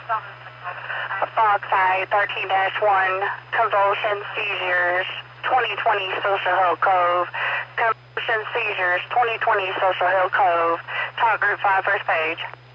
Foxeye 13-1, convulsion seizures, 2020 Social Hill Cove. Convulsion seizures, 2020 Social Hill Cove. Talk group 5, first page.